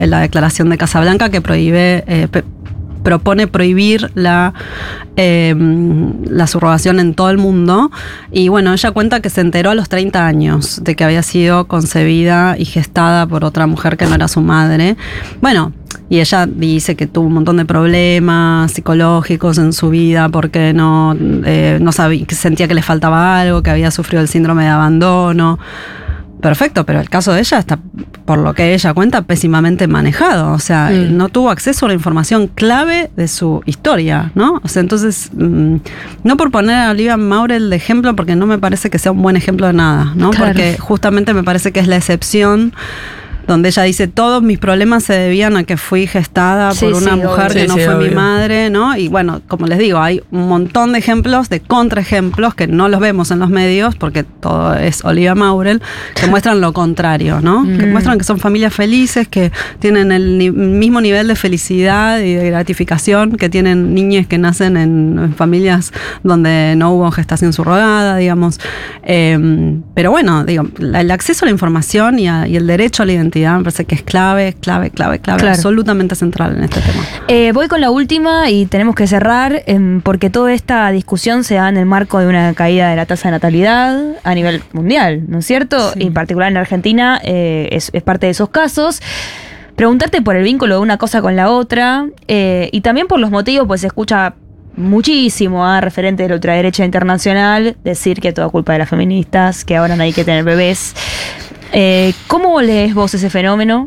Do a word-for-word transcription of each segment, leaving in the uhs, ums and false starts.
la Declaración de Casablanca, que prohíbe... Eh, pe- propone prohibir la, eh, la subrogación en todo el mundo. Y bueno, ella cuenta que se enteró a los treinta años de que había sido concebida y gestada por otra mujer que no era su madre. Bueno, y ella dice que tuvo un montón de problemas psicológicos en su vida porque no, eh, no sabía, que sentía que le faltaba algo, que había sufrido el síndrome de abandono. Perfecto, pero el caso de ella está, por lo que ella cuenta, pésimamente manejado. O sea, mm. no tuvo acceso a la información clave de su historia, ¿no? O sea, entonces, mmm, no por poner a Olivia Maurel de ejemplo, porque no me parece que sea un buen ejemplo de nada, ¿no? Claro. Porque justamente me parece que es la excepción donde ella dice, todos mis problemas se debían a que fui gestada sí, por una sí, mujer obvio. que sí, no sí, fue obvio. mi madre, ¿no? Y bueno, como les digo, hay un montón de ejemplos, de contraejemplos, que no los vemos en los medios, porque todo es Olivia Maurel, que muestran lo contrario, ¿no? Mm. Que muestran que son familias felices, que tienen el ni- mismo nivel de felicidad y de gratificación que tienen niñas que nacen en, en familias donde no hubo gestación subrogada, digamos. Eh, pero bueno, digo, la, el acceso a la información y, a, y el derecho a la identidad me parece que es clave, clave, clave, clave, claro. absolutamente central en este tema. Eh, voy con la última y tenemos que cerrar eh, porque toda esta discusión se da en el marco de una caída de la tasa de natalidad a nivel mundial, ¿no es cierto? Sí. Y en particular en Argentina eh, es, es parte de esos casos. Preguntarte por el vínculo de una cosa con la otra eh, y también por los motivos, pues se escucha muchísimo a referentes de la ultraderecha internacional decir que toda culpa de las feministas, que ahora no hay que tener bebés. Eh, ¿Cómo lees vos ese fenómeno?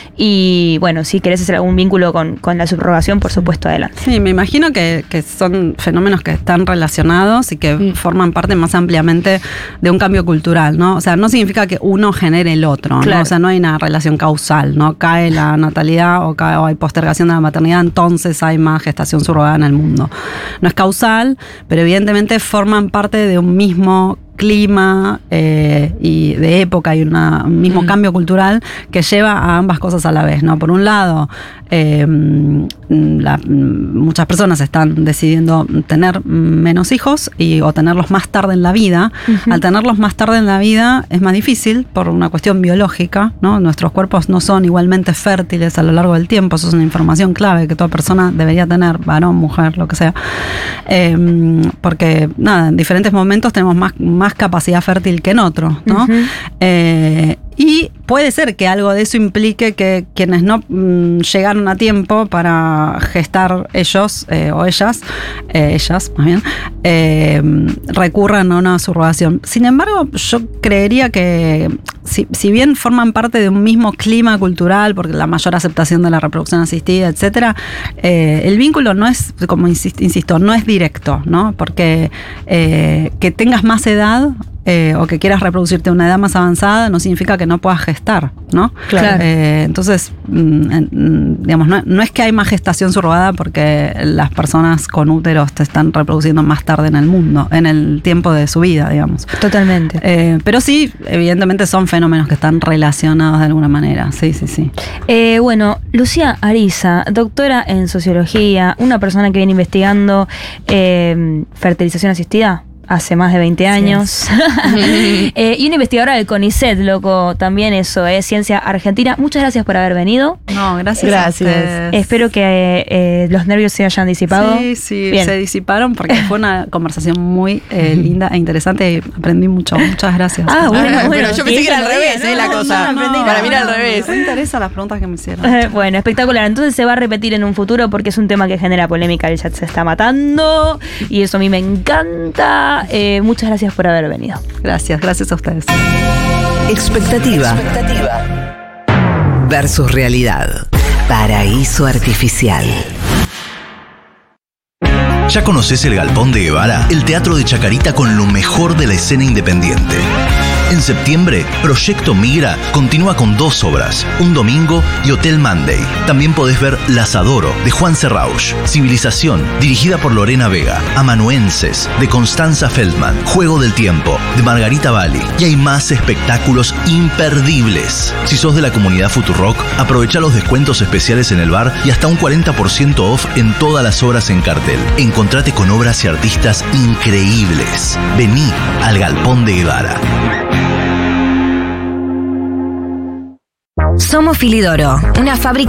Y bueno, si querés hacer algún vínculo con, con la subrogación, por supuesto, adelante. Sí, me imagino que, que son fenómenos que están relacionados y que mm. forman parte más ampliamente de un cambio cultural, ¿no? O sea, no significa que uno genere el otro, claro. ¿no? O sea, no hay una relación causal, ¿no? Cae la natalidad o, cae, o hay postergación de la maternidad, entonces hay más gestación subrogada en el mundo. No es causal, pero evidentemente forman parte de un mismo clima eh, y de época y una, un mismo mm. cambio cultural que lleva a ambas cosas a la vez, ¿no? Por un lado, eh, la, muchas personas están decidiendo tener menos hijos y, o tenerlos más tarde en la vida. Uh-huh. Al tenerlos más tarde en la vida es más difícil por una cuestión biológica, ¿no? Nuestros cuerpos no son igualmente fértiles a lo largo del tiempo. Eso es una información clave que toda persona debería tener, varón, mujer, lo que sea. Eh, porque, nada, en diferentes momentos tenemos más, más capacidad fértil que en otros, ¿no? Uh-huh. Eh, y puede ser que algo de eso implique que quienes no mmm, llegaron a tiempo para gestar ellos eh, o ellas, eh, ellas más bien, eh, recurran a una subrogación. Sin embargo, yo creería que si, si bien forman parte de un mismo clima cultural, porque la mayor aceptación de la reproducción asistida, etcétera, eh, el vínculo no es, como insisto, insisto no es directo, ¿no? Porque eh, que tengas más edad Eh, o que quieras reproducirte a una edad más avanzada no significa que no puedas gestar, ¿no? Claro. Eh, entonces, mm, digamos, no, no es que hay más gestación subrogada porque las personas con úteros te están reproduciendo más tarde en el mundo, en el tiempo de su vida, digamos. Totalmente. Eh, pero sí, evidentemente son fenómenos que están relacionados de alguna manera. Sí, sí, sí. Eh, bueno, Lucía Ariza, doctora en sociología, una persona que viene investigando eh, fertilización asistida hace más de veinte años. Sí. eh, y una investigadora del CONICET, loco, también eso, es eh, Ciencia Argentina. Muchas gracias por haber venido. No, gracias. Gracias. A ustedes. Espero que eh, los nervios se hayan disipado. Sí, sí, Bien. se disiparon porque fue una conversación muy eh, linda e interesante y aprendí mucho. Muchas gracias. Ah, bueno, bueno. bueno Yo pensé que era al revés, ¿no? eh, la cosa. No, no, para mí era al revés. Me interesan las preguntas que me hicieron. Eh, bueno, espectacular. Entonces se va a repetir en un futuro porque es un tema que genera polémica. El chat se está matando y eso a mí me encanta. Eh, muchas gracias por haber venido. Gracias, gracias a ustedes. Expectativa. Expectativa versus realidad. Paraíso artificial. ¿Ya conoces el Galpón de Guevara? El teatro de Chacarita con lo mejor de la escena independiente. En septiembre, Proyecto Migra continúa con dos obras, Un Domingo y Hotel Monday. También podés ver Las Adoro, de Juan Serrausch, Civilización, dirigida por Lorena Vega, Amanuenses, de Constanza Feldman, Juego del Tiempo, de Margarita Bali. Y hay más espectáculos imperdibles. Si sos de la comunidad Futurock, aprovecha los descuentos especiales en el bar y hasta un cuarenta por ciento off en todas las obras en cartel. Encontrate con obras y artistas increíbles. Vení al Galpón de Guevara. Somos Somos Filidoro, una fábrica